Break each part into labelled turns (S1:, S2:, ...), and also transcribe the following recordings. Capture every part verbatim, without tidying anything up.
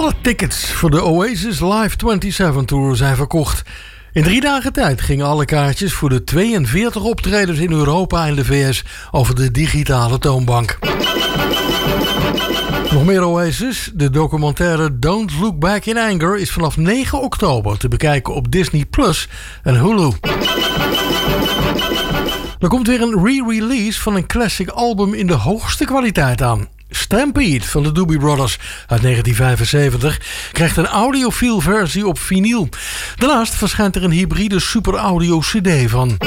S1: Alle tickets voor de Oasis Live zevenentwintig Tour zijn verkocht. In drie dagen tijd gingen alle kaartjes voor de tweeënveertig optredens in Europa en de V S over de digitale toonbank. Nog meer Oasis. De documentaire Don't Look Back in Anger is vanaf negen oktober te bekijken op Disney Plus en Hulu. Er komt weer een re-release van een classic album in de hoogste kwaliteit aan. Stampede van de Doobie Brothers uit negentien vijfenzeventig krijgt een audiofiel versie op vinyl. Daarnaast verschijnt er een hybride super audio cd van.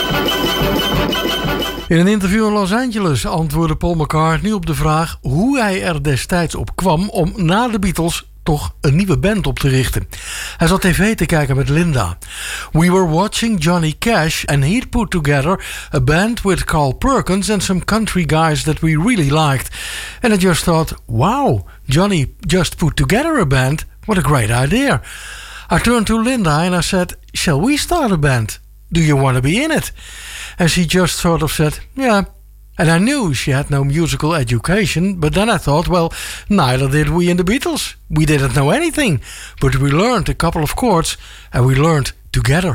S1: In een interview in Los Angeles antwoordde Paul McCartney op de vraag hoe hij er destijds op kwam om na de Beatles toch een nieuwe band op te richten. Hij zat tv te kijken met Linda. We were watching Johnny Cash and he'd put together a band with Carl Perkins and some country guys that we really liked. And I just thought, wow, Johnny just put together a band. What a great idea. I turned to Linda and I said, shall we start a band? Do you want to be in it? And she just sort of said, yeah. And I knew she had no musical education, but then I thought, well, neither did we in the Beatles. We didn't know anything, but we learned a couple of chords and we learned together.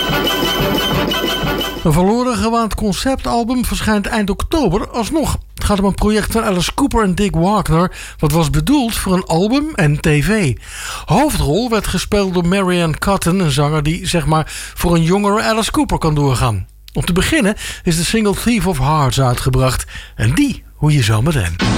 S1: Een verloren gewaand conceptalbum verschijnt eind oktober alsnog. Het gaat om een project van Alice Cooper en Dick Wagner, wat was bedoeld voor een album en tv. Hoofdrol werd gespeeld door Marianne Cotton, een zanger die zeg maar voor een jongere Alice Cooper kan doorgaan. Om te beginnen is de single Thief of Hearts uitgebracht. En die hoor je zo meteen.